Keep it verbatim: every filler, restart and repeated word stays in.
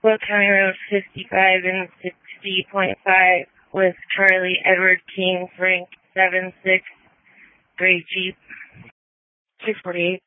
Will County Road fifty-five and sixty point five with Charlie Edward King Frank seven six, gray Jeep. six forty-eight.